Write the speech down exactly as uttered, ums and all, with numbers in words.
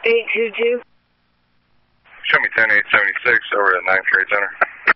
eight two two. Show me ten eight seventy-six over at ninth Trade Center.